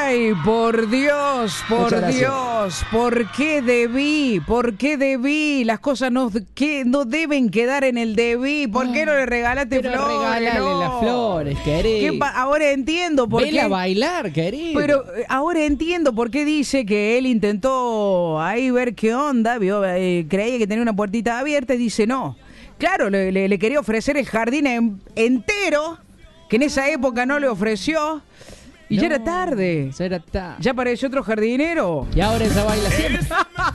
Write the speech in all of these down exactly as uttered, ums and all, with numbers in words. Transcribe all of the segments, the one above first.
Ay, por Dios, por Dios, ¿por qué debí? ¿Por qué debí? Las cosas no, que no deben quedar en el debí. ¿Por qué no le regalaste Pero flores? regálale No. las flores, querido. Ahora entiendo por Vela qué. a bailar, querido. Pero eh, ahora entiendo por qué dice que él intentó ahí ver qué onda, vio, eh, creía que tenía una puertita abierta y dice no. Claro, le, le, le quería ofrecer el jardín en, entero, que en esa época no le ofreció. Y no, ya era tarde. Ya era tarde. Ya apareció otro jardinero. Y ahora ella baila siempre.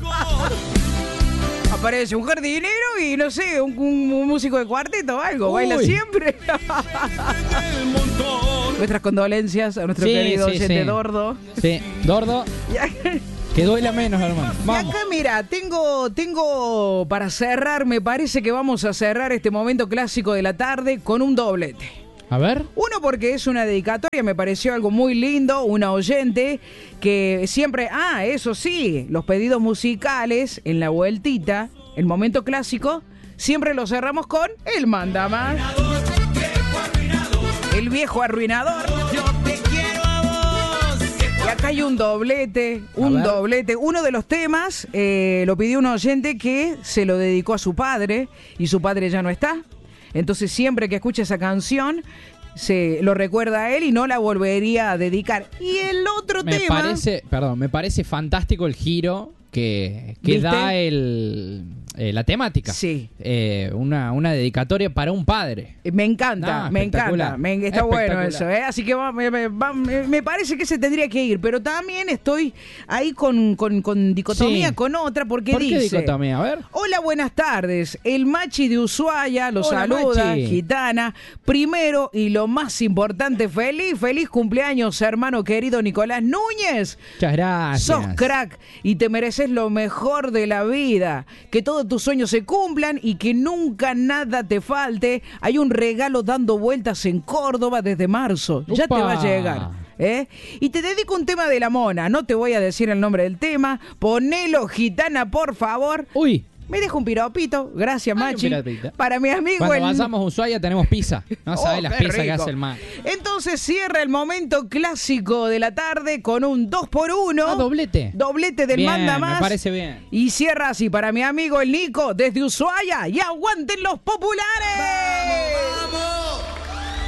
Aparece un jardinero y no sé, un, un, un músico de cuarteto o algo. Uy. Baila siempre. Nuestras condolencias a nuestro sí, querido sí, oyente sí. Dordo. Sí, Dordo. Que duela menos, hermano. Vamos. Y acá, mira, tengo, tengo para cerrar, me parece que vamos a cerrar este momento clásico de la tarde con un doblete. A ver. Uno porque es una dedicatoria, me pareció algo muy lindo, una oyente que siempre, ah, eso sí, los pedidos musicales en la vueltita, el momento clásico, siempre lo cerramos con el mandamás. El viejo arruinador. Yo te quiero a vos. Y acá hay un doblete, un doblete. Uno de los temas eh, lo pidió un oyente que se lo dedicó a su padre y su padre ya no está. Entonces siempre que escucha esa canción se lo recuerda a él y no la volvería a dedicar. Y el otro me tema... parece, perdón, me parece fantástico el giro que, que da el, eh, la temática. Sí. Eh, una, una dedicatoria para un padre. Me encanta, No, me encanta. Me, está bueno eso, ¿eh? Así que va, me, va, me, me parece que se tendría que ir. Pero también estoy ahí con, con, con dicotomía sí. con otra, porque ¿Por dice... qué dicotomía? A ver. Hola, buenas tardes. El Machi de Ushuaia lo Hola, saluda, Machi. gitana. Primero y lo más importante, feliz, feliz cumpleaños, hermano querido Nicolás Núñez. Muchas gracias. Sos crack y te mereces lo mejor de la vida. Que todos tus sueños se cumplan y que nunca nada te falte. Hay un regalo dando vueltas en Córdoba desde marzo. Ya Upa. te va a llegar. ¿Eh? Y te dedico un tema de la mona. No te voy a decir el nombre del tema. Ponelo, gitana, por favor. Uy. Me dejo un piropito, gracias, Ay, Machi. un Para mi amigo. Cuando el... vayamos a Ushuaia tenemos pizza. No sabés oh, las qué pizzas que rico. hace el man. Entonces cierra el momento clásico de la tarde con un dos por uno. Ah, doblete. Doblete del bien, manda más. Me parece bien. Y cierra así para mi amigo el Nico desde Ushuaia. Y aguanten los populares.